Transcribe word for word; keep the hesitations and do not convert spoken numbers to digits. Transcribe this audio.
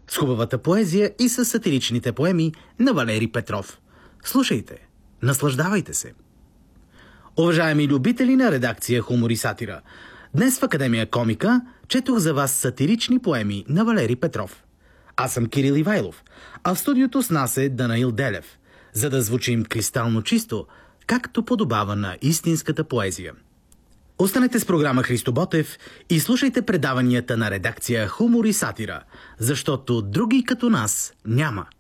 с хубавата поезия и с сатиричните поеми на Валери Петров. Слушайте, наслаждавайте се! Уважаеми любители на редакция Хумор и сатира, днес в Академия Комика четох за вас сатирични поеми на Валери Петров. Аз съм Кирил Ивайлов, а в студиото с нас е Данаил Делев, за да звучим кристално чисто, както подобава на истинската поезия. Останете с програма Христо Ботев и слушайте предаванията на редакция Хумор и сатира, защото други като нас няма.